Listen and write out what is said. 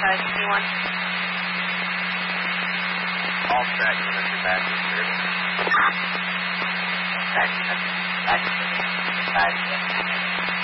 C1. All track units are back to service. Track units back to service. 5, 6.